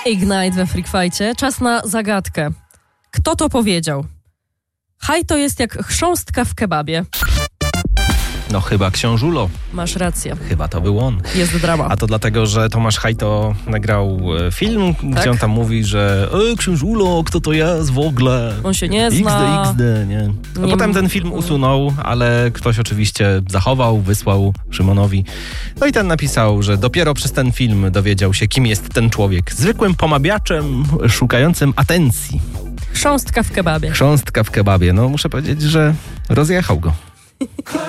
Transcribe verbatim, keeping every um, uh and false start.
Ignite we Freak Fightcie. Czas na zagadkę. Kto to powiedział? Haj to jest jak chrząstka w kebabie. No chyba Książulo. Masz rację. Chyba to był on. Jest drama. A to dlatego, że Tomasz Hajto nagrał e, film, Tak? gdzie on tam mówi, że e, Książulo, kto to jest w ogóle? On się nie zna. X D, X D, nie? No Nie potem m- ten film usunął, ale ktoś oczywiście zachował, wysłał Szymonowi. No i ten napisał, że dopiero przez ten film dowiedział się, kim jest ten człowiek. Zwykłym pomabiaczem szukającym atencji. Chrząstka w kebabie. Chrząstka w kebabie. No muszę powiedzieć, że rozjechał go.